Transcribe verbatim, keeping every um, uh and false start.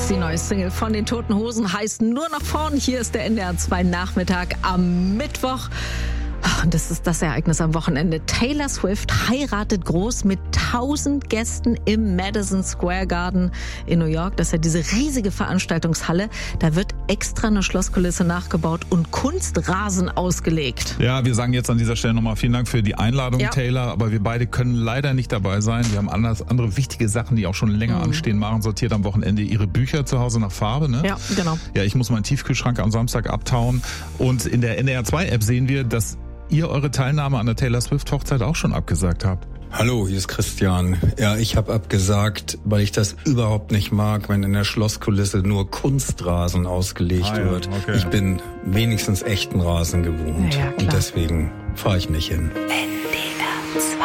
Lights, die neue Single von den Toten Hosen, heißt Nur nach vorn. Hier ist der N D R zwei Nachmittag am Mittwoch. Und das ist das Ereignis am Wochenende. Taylor Swift heiratet groß mit tausend Gästen im Madison Square Garden in New York. Das ist ja diese riesige Veranstaltungshalle. Da wird extra eine Schlosskulisse nachgebaut und Kunstrasen ausgelegt. Ja, wir sagen jetzt an dieser Stelle nochmal vielen Dank für die Einladung, ja. Taylor. Aber wir beide können leider nicht dabei sein. Wir haben anders, andere wichtige Sachen, die auch schon länger mhm. anstehen. Maren sortiert am Wochenende ihre Bücher zu Hause nach Farbe. Ne? Ja, genau. Ja, ich muss meinen Tiefkühlschrank am Samstag abtauen. Und in der N D R zwei App sehen wir, dass ihr eure Teilnahme an der Taylor Swift Hochzeit auch schon abgesagt habt. Hallo, hier ist Christian. Ja, ich habe abgesagt, weil ich das überhaupt nicht mag, wenn in der Schlosskulisse nur Kunstrasen ausgelegt ah, ja, wird. Okay. Ich bin wenigstens echten Rasen gewohnt. Ja, ja, und deswegen fahre ich nicht hin. N D R zwei